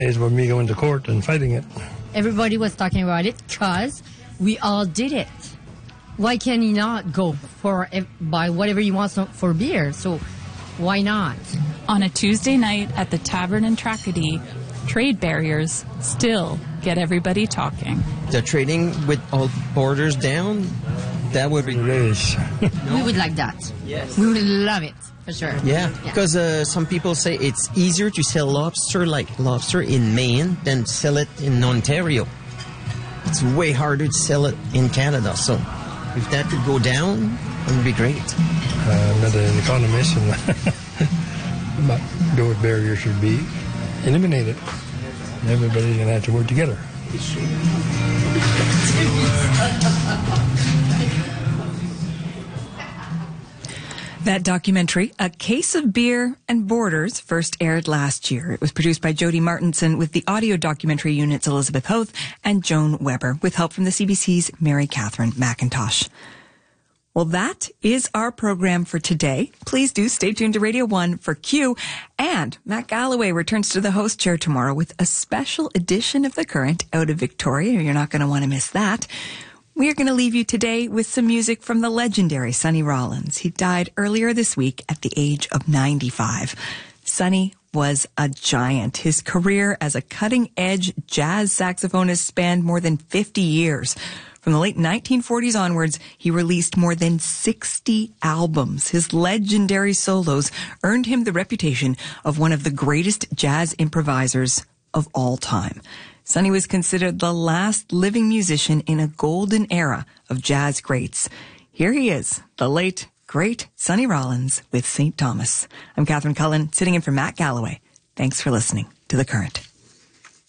Is with me going to court and fighting it. Everybody was talking about it because we all did it. Why can he not go buy whatever he wants for beer? So why not? On a Tuesday night at the Tavern in Tracadie, trade barriers still get everybody talking. The trading with all borders down, that would be great. We would like that. Yes. We would love it, for sure. Yeah, because some people say it's easier to sell lobster in Maine than sell it in Ontario. It's way harder to sell it in Canada. So if that could go down, it would be great. I'm not an economist, but those barriers should be eliminated. Everybody's going to have to work together. That documentary, A Case of Beer and Borders, first aired last year. It was produced by Jody Martinson with the audio documentary unit's Elizabeth Hoth and Joan Weber, with help from the CBC's Mary Catherine McIntosh. Well, that is our program for today. Please do stay tuned to Radio 1 for Q. And Matt Galloway returns to the host chair tomorrow with a special edition of The Current out of Victoria. You're not going to want to miss that. We are going to leave you today with some music from the legendary Sonny Rollins. He died earlier this week at the age of 95. Sonny was a giant. His career as a cutting-edge jazz saxophonist spanned more than 50 years. From the late 1940s onwards, he released more than 60 albums. His legendary solos earned him the reputation of one of the greatest jazz improvisers of all time. Sonny was considered the last living musician in a golden era of jazz greats. Here he is, the late, great Sonny Rollins with St. Thomas. I'm Catherine Cullen, sitting in for Matt Galloway. Thanks for listening to The Current.